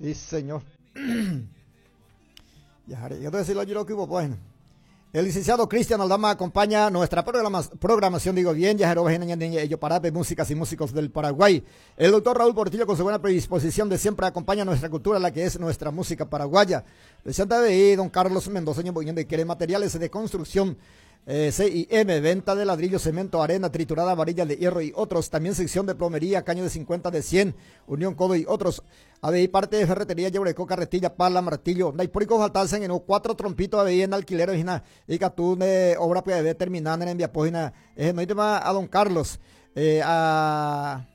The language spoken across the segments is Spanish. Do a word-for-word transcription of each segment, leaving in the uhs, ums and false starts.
Sí, señor. Ya, yo te decía lo que hubo, pues. El licenciado Cristian Aldama acompaña nuestra programa, programación, digo bien, ya ello Parape, músicas y músicos del Paraguay. El doctor Raúl Portillo, con su buena predisposición de siempre, acompaña nuestra cultura, la que es nuestra música paraguaya. Presenta de ahí don Carlos Mendoza, de quiere materiales de construcción, eh, C I M, venta de ladrillo, cemento, arena, triturada, varilla de hierro y otros. También sección de plomería, caño de cincuenta, de cien, unión, codo y otros. A ver, parte de ferretería, yeureco, carretilla, pala, martillo. Naipórico faltarse en cuatro trompitos a ver en alquileros y nada. Y que tú de obra puede ver terminando en envía página. Eh, no hay tema a don Carlos. Eh, a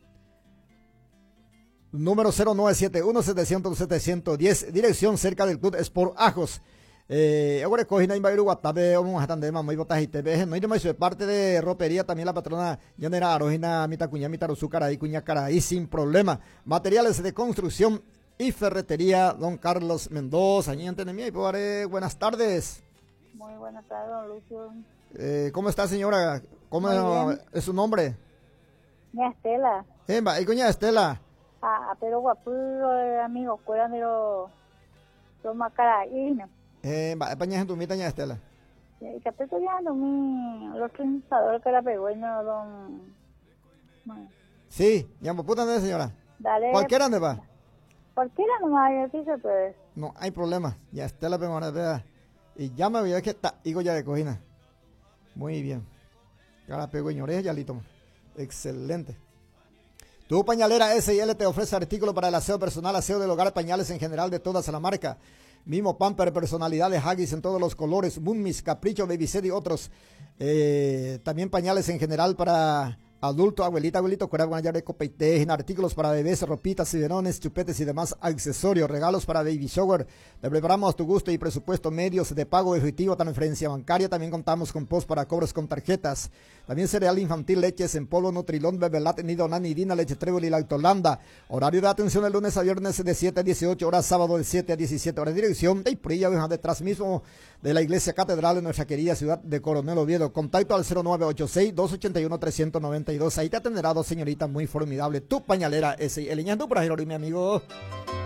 número cero nueve siete uno, setecientos, setecientos diez. Dirección cerca del Club Sport Ajos. Eh, ahora cogina en Bairu Guatabe, vamos a estar de mamá y botas y te ves. No hay más parte de ropería, también la patrona Yanera Arojina, Mita Cuña, Mita Rosúcara y Cuña Caraí, sin problema. Materiales de construcción y ferretería, don Carlos Mendoza. Y pues, buenas tardes. Muy buenas tardes, don Lucio. Eh, ¿Cómo está, señora? ¿Cómo es su nombre? Mi Estela. Eh, ¿y Cuña Estela? Ah, pero guapo, amigo, cuidan de los los Macaraí, ¿no? Eh, va, pañas en tu mitad, ña Estela. Y que estoy estudiando mi, los organizadores que la pegó, no, don... Bueno. Sí, ya me puta de señora. Dale. ¿Cualquiera dónde va? Cualquiera nomás, yo sí se puede. No hay problema, ya Estela pegó vea. Y ya me olvidé que está, higo ya de cojina. Muy bien. Ya la pegó en oreja, ya listo. Excelente. Tu pañalera S y L te ofrece artículos para el aseo personal, aseo del hogar, pañales en general de todas la marca. Mimo Pamper, personalidades, Haggis en todos los colores, Bunmis, Capricho, Babyset y otros. Eh, también pañales en general para adulto, abuelita, abuelito, en artículos para bebés, ropitas, ciberones, chupetes y demás accesorios, regalos para baby shower. Te preparamos a tu gusto y presupuesto, medios de pago efectivo, transferencia bancaria. También contamos con post para cobros con tarjetas. También cereal infantil, leches en polvo, Nutrilón, Bebelat, Nido, Nani, Dina, leche Trébol y Lactolanda. Horario de atención el lunes a viernes de siete a dieciocho horas, sábado de siete a diecisiete horas. Dirección de Iprilla, detrás mismo de la iglesia catedral de nuestra querida ciudad de Coronel Oviedo. Contacto al cero nueve ocho seis, dos ocho uno, tres nueve dos. Ahí te atenderá dos señoritas muy formidable. Tu pañalera ese. El Iñandú por ahí, mi amigo.